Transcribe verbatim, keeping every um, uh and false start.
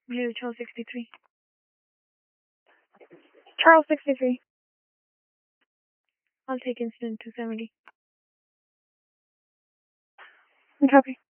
Blue, Charles sixty-three. Charles sixty-three. I'll take incident two seventy. Copy.